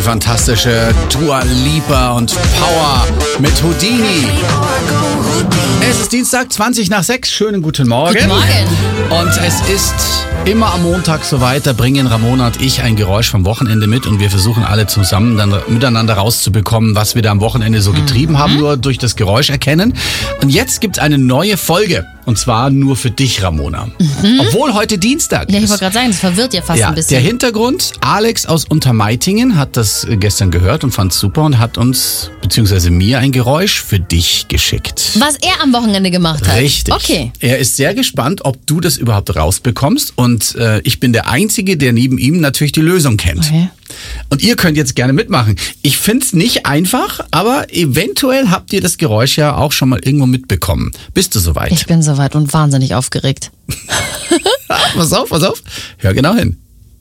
fantastische Dua Lipa und Power mit Houdini. Es ist Dienstag, 20 nach 6. Schönen guten Morgen. Guten Morgen. Und es ist immer am Montag soweit. Da bringen Ramona und ich ein Geräusch vom Wochenende mit und wir versuchen alle zusammen dann miteinander rauszubekommen, was wir da am Wochenende so getrieben haben, nur durch das Geräusch erkennen. Und jetzt gibt's eine neue Folge. Und zwar nur für dich, Ramona. Obwohl heute Dienstag ist. Ja, ich wollte gerade sagen, das verwirrt ja fast ein bisschen. Der Hintergrund, Alex aus Untermeitingen hat das gestern gehört und fand's super und hat uns, beziehungsweise mir, ein Geräusch für dich geschickt. Was er am Wochenende gemacht hat. Richtig. Okay. Er ist sehr gespannt, ob du das überhaupt rausbekommst. Und ich bin der Einzige, der neben ihm natürlich die Lösung kennt. Okay. Und ihr könnt jetzt gerne mitmachen. Ich find's nicht einfach, aber eventuell habt ihr das Geräusch ja auch schon mal irgendwo mitbekommen. Bist du soweit? Ich bin soweit und wahnsinnig aufgeregt. Pass auf. Hör genau hin.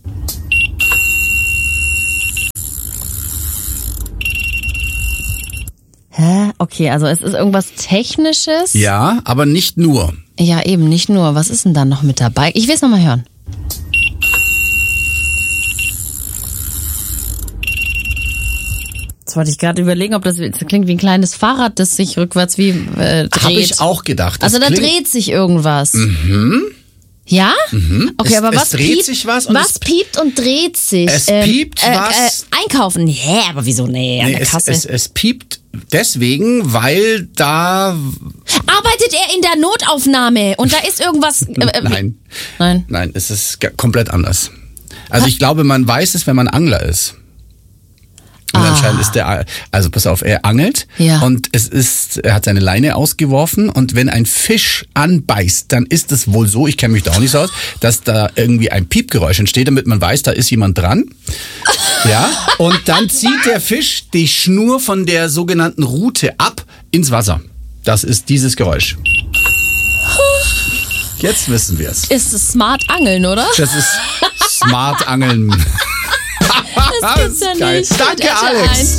Hä? Okay, also es ist irgendwas Technisches. Ja, aber nicht nur. Ja, eben, nicht nur. Was ist denn da noch mit dabei? Ich will es nochmal hören. Jetzt wollte ich gerade überlegen, ob das klingt wie ein kleines Fahrrad, das sich rückwärts dreht. Habe ich auch gedacht. Also da dreht sich irgendwas. Ja? Okay, aber was dreht piept, sich was und was piept und dreht sich? Es piept was. Einkaufen. Hä, aber wieso? Nee, an der Kasse. Es piept deswegen, weil da... Arbeitet er in der Notaufnahme und da ist irgendwas... Nein. Nein. Nein, es ist komplett anders. Also ich glaube, man weiß es, wenn man Angler ist. Und anscheinend ist also pass auf, er angelt und er hat seine Leine ausgeworfen und wenn ein Fisch anbeißt, dann ist es wohl so, ich kenne mich da auch nicht so aus, dass da irgendwie ein Piepgeräusch entsteht, damit man weiß, da ist jemand dran. Ja, und dann zieht der Fisch die Schnur von der sogenannten Rute ab ins Wasser. Das ist dieses Geräusch. Jetzt wissen wir es. Ist es Smart Angeln, oder? Das ist Smart Angeln. Das gibt's ja nicht. Danke, Alex.